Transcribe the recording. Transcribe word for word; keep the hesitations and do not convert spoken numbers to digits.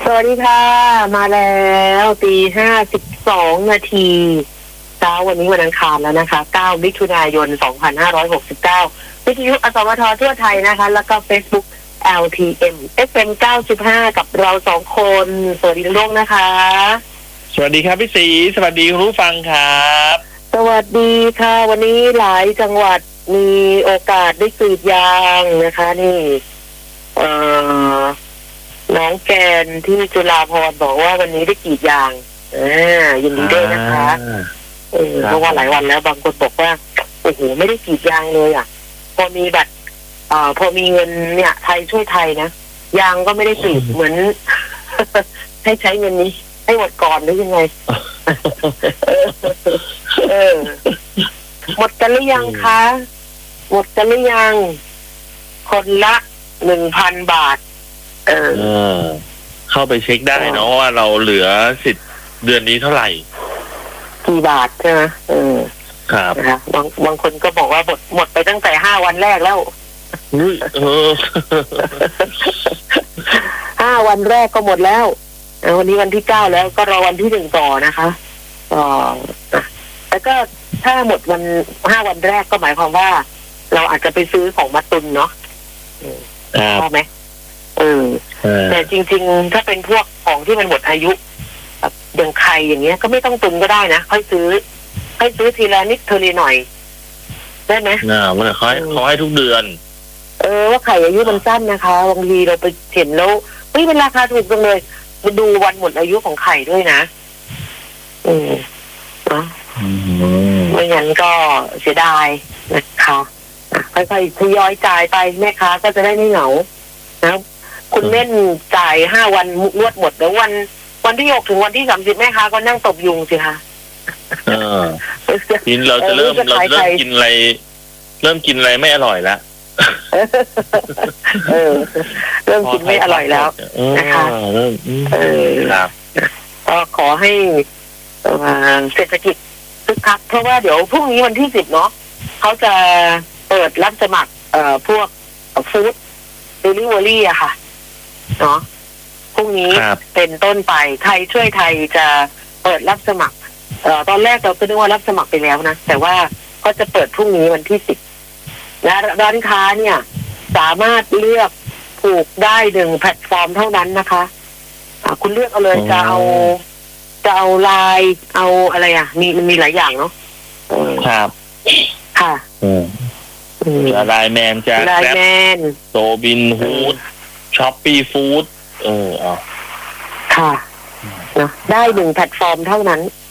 วัสดีค่ะมาแล้วตีห้าสิบสองนาทีเช้าวันนี้วันอังคารแล้วนะคะเก้ามิถุนายนสองพันห้าร้อยหกสิบเก้าวิทยุอสมททั่วไทยนะคะแล้วก็ Facebook แอล ที เอ็ม เอฟ เอ็ม เก้าสิบห้ากับเราสองคนสวัสดีทุกท่านนะคะสวัสดีครับพี่ศรีสวัสดีคุณผู้ฟังครับสวัสดีค่ะวันนี้หลายจังหวัดมีโอกาสได้กรีดยางนะคะนี่เอ่อน้องแกนที่จุฬาภรณ์บอกว่าวันนี้ได้กรีดยางอ่ายินดีด้วยนะคะเออเพราะว่าหลายวันแล้วบางคนบอกว่าโอ้โหไม่ได้กรีดยางเลยอ่ะพอมีบัตรอ่าพอมีเงินเนี่ยไทยช่วยไทยนะยางก็ไม่ได้กรีดเหมือน ให้ใช้เงินนี้ให้หมดก่อนหรือยังไง เออหมดกันหรือยังคะหมดกันหรือยังคนละหนึ่งพันบาทเออเข้าไปเช็คได้เนาะว่าเราเหลือสิทธิ์เดือนนี้เท่าไหร่กี่บาทใช่ไหมเออครับนะคะบางบางคนก็บอกว่าหมดหมดไปตั้งแต่ห้าวันแรกแล้วเออห้าวันแรกก็หมดแล้ววันนี้วันที่เก้าแล้วก็รอวันที่หนึ่งต่อนะคะอ๋อแล้วก็ถ้าหมดวันห้าวันแรกก็หมายความว่าเราอาจจะไปซื้อของมาตุนเนาะใช่ไหมเออแต่จริงๆถ้าเป็นพวกของที่มันหมดอายุแบบอย่างไข่อย่างเงี้ยก็ไม่ต้องตุนก็ได้นะค่อยซื้อค่อยซื้อทีละนิดทีละหน่อยได้ไหมน่ามันเขาให้เขาให้ทุกเดือนเออว่าไข่อายุมันสั้นนะคะบางทีเราไปเห็นแล้วเฮ้ยเป็นราคาถูกจังเลยมาดูวันหมดอายุของไข่ด้วยนะอืมเนาะไม่งั้นก็เสียดายนะคะค่อยๆทยอยจ่ายไปแม่ค้าก็จะได้ไม่เหงานะคุณเล่นจ่ายห้าวันรวดหมดแล้ววันวันที่หกถึงวันที่สามสิบแม่ค้าก็นั่งตบยุงสิคะเออกินเราจะเริ่มเราจะเริ่มกินอะไรเริ่มกินอะไรไม่อร่อยแล้วเออเริ่มกินไม่อร่อยแล้วนะคะเออก็ขอให้เศรษฐกิจคึกคักเพราะว่าเดี๋ยวพรุ่งนี้วันที่สิบเนาะเขาจะเปิดรับสมัครเอ่อพวกฟู้ดเดลิเวอรี่อะค่ะเนาะพรุ่งนี้เป็นต้นไปไทยช่วยไทยจะเปิดรับสมัครเอ่อตอนแรกเราก็นึกว่ารับสมัครไปแล้วนะแต่ว่าก็จะเปิดพรุ่งนี้วันที่สิบและร้านค้าเนี่ยสามารถเลือกผูกได้หนึ่งแพลตฟอร์มเท่านั้นนะคะอ่าคุณเลือกเอาเลยจะเอาจะเอาไลน์เอาอะไรอ่ะมีมันมีหลายอย่างเนาะครับค่ะอืมจะไลน์แมนจะไลน์แมนโซบินฟู้ดช้อปปี้ฟู้ดเออเอาค่ะนะได้หนึ่งแพลตฟอร์มเท่านั้น